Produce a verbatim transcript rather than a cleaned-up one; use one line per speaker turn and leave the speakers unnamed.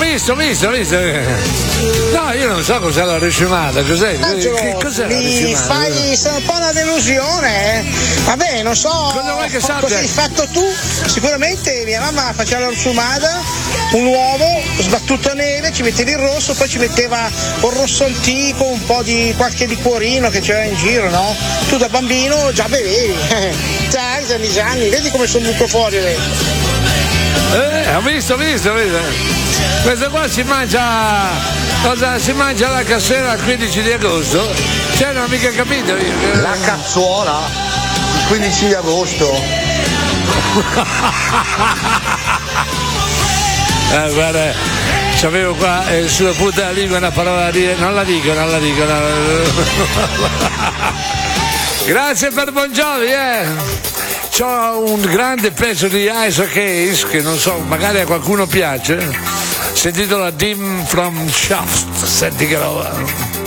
visto, ho visto, ho visto. No, io non so cos'è la ricimata, cos'è?
Angelo,
Che cos'è la
mi
ricimata?
fai sei un po' una delusione, eh? Vabbè, non so
Cosa vuoi che sappia?
cosa hai fatto tu. Sicuramente mia mamma faceva la rusumada, un uovo sbattuto a neve, ci metteva il rosso, poi ci metteva un rosso antico, un po' di qualche liquorino che c'era in giro, no? Tu da bambino già bevevi. Dai, Gianni Gianni, vedi come sono venuto fuori lei.
Eh, ho visto, ho visto, ho visto. Questo qua si mangia. Cosa si mangia la cassera il quindici di agosto? Cioè, non ho mica capito io.
La cazzuola il quindici di agosto.
Eh, guarda, c'avevo qua eh, sulla punta della lingua una parola da dire, non la dico, non la dico. Non la... Grazie per Bon Jovi, eh. C'ho un grande pezzo di Isaac Hayes che non so, magari a qualcuno piace. Si intitola Dim from Shaft. Senti che roba.